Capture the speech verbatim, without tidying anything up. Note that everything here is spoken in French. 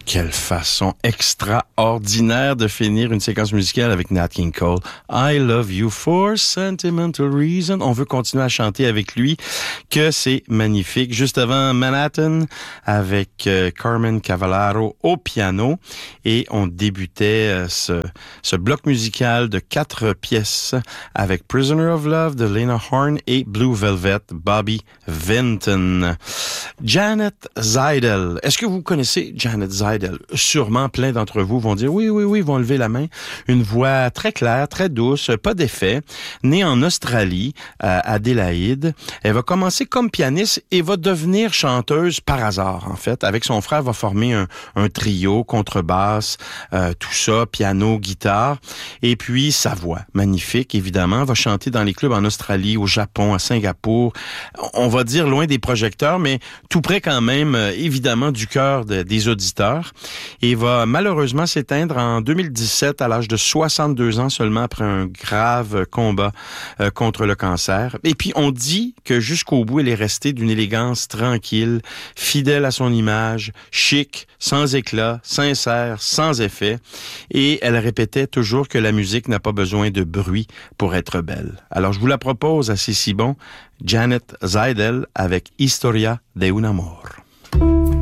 Quelle façon extraordinaire de finir une séquence musicale avec Nat King Cole. I love you for sentimental reason. On veut continuer à chanter avec lui, que c'est magnifique. Juste avant Manhattan, avec euh, Carmen Cavallaro au piano. Et on débutait euh, ce, ce bloc musical de quatre pièces avec Prisoner of Love de Lena Horne et Blue Velvet, Bobby Vinton. Janet Zaidel. Est-ce que vous connaissez Janet Zaidel? Sûrement plein d'entre vous vont dire oui, oui, oui, ils vont lever la main. Une voix très claire, très douce, pas d'effet. Née en Australie, à Adélaïde. Elle va commencer comme pianiste et va devenir chanteuse par hasard, en fait. Avec son frère, va former un, un trio, contrebasse, euh, tout ça, piano, guitare. Et puis, sa voix, magnifique, évidemment, va chanter dans les clubs en Australie, au Japon, à Singapour. On va dire loin des projecteurs, mais tout près quand même, euh, évidemment, du cœur de, des auditeurs. Et va malheureusement s'éteindre en deux mille dix-sept à l'âge de soixante-deux ans seulement après un grave combat euh, contre le cancer. Et puis on dit que jusqu'au bout elle est restée d'une élégance tranquille, fidèle à son image, chic, sans éclat, sincère, sans effet. Et elle répétait toujours que la musique n'a pas besoin de bruit pour être belle. Alors je vous la propose à C'est si bon, Janet Zaidel avec Historia de un amor.